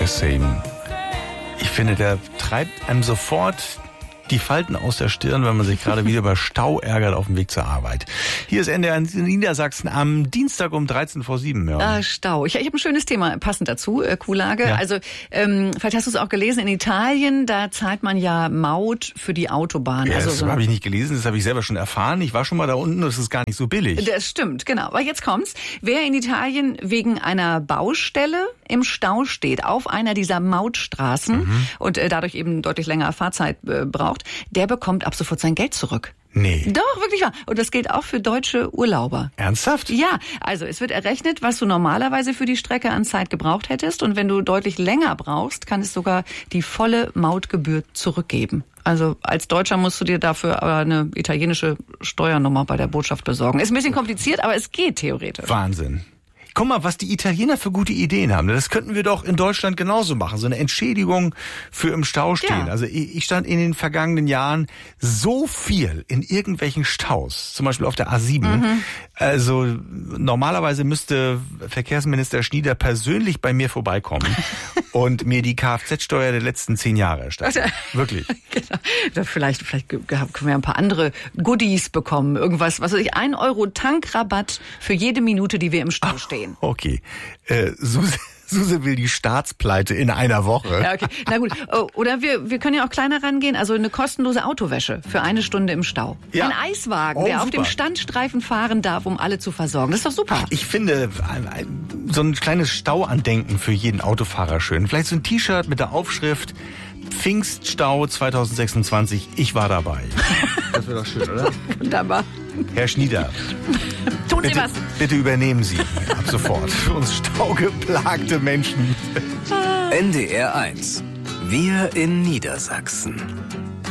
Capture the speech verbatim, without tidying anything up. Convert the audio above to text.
Same. Ich finde, der treibt einem sofort die Falten aus der Stirn, wenn man sich gerade wieder über Stau ärgert auf dem Weg zur Arbeit. Hier ist N D R in Niedersachsen am Dienstag um dreizehn vor sieben. Ja. Ah, Stau. Ich, ich habe ein schönes Thema passend dazu, äh, Kuhlage. Ja. Also ähm, vielleicht hast du es auch gelesen, in Italien, da zahlt man ja Maut für die Autobahn. Ja, also das so habe ich nicht gelesen, das habe ich selber schon erfahren. Ich war schon mal da unten, das ist gar nicht so billig. Das stimmt, genau. Aber jetzt kommt's. Wer in Italien wegen einer Baustelle im Stau steht, auf einer dieser Mautstraßen mhm. und äh, dadurch eben deutlich länger Fahrzeit äh, braucht, der bekommt ab sofort sein Geld zurück. Nee. Doch, wirklich wahr. Und das gilt auch für deutsche Urlauber. Ernsthaft? Ja, also es wird errechnet, was du normalerweise für die Strecke an Zeit gebraucht hättest. Und wenn du deutlich länger brauchst, kann es sogar die volle Mautgebühr zurückgeben. Also als Deutscher musst du dir dafür aber eine italienische Steuernummer bei der Botschaft besorgen. Ist ein bisschen kompliziert, aber es geht theoretisch. Wahnsinn. Guck mal, was die Italiener für gute Ideen haben. Das könnten wir doch in Deutschland genauso machen. So eine Entschädigung für im Stau stehen. Ja. Also ich stand in den vergangenen Jahren so viel in irgendwelchen Staus, zum Beispiel auf der A sieben. Mhm. Also normalerweise müsste Verkehrsminister Schnieder persönlich bei mir vorbeikommen und mir die Kfz-Steuer der letzten zehn Jahre erstatten. Also, wirklich. Genau. Vielleicht, vielleicht können wir ein paar andere Goodies bekommen. Irgendwas, was weiß ich, ein Euro Tankrabatt für jede Minute, die wir im Stau Ach. stehen. Okay. Äh, Suse, Suse will die Staatspleite in einer Woche. Ja, okay. Na gut. Oh, oder wir, wir können ja auch kleiner rangehen. Also eine kostenlose Autowäsche für eine Stunde im Stau. Ja. Ein Eiswagen, oh, der super. auf dem Standstreifen fahren darf, um alle zu versorgen. Das ist doch super. Ich finde so ein kleines Stauandenken für jeden Autofahrer schön. Vielleicht so ein T-Shirt mit der Aufschrift Pfingststau zwanzig sechsundzwanzig. Ich war dabei. Das wäre doch schön, oder? Wunderbar. Herr Schnieder. Tun Sie bitte, was. Bitte übernehmen Sie ab sofort für uns staugeplagte Menschen. N D R eins. Wir in Niedersachsen.